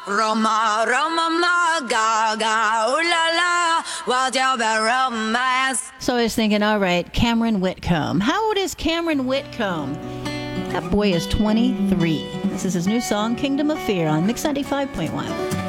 Roma, Roma, ma, ga, ooh la la, what's your bad romance? So I was thinking, all right, Cameron Whitcomb. How old is Cameron Whitcomb? That boy is 23. This is his new song, Kingdom of Fear, on Mix 95.1.